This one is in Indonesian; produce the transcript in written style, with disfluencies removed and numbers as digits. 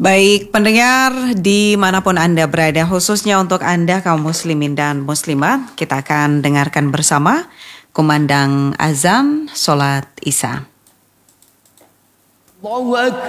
Baik pendengar dimanapun Anda berada, khususnya untuk Anda kaum muslimin dan muslimat, kita akan dengarkan bersama kumandang azan sholat Isya. Allahu Akbar.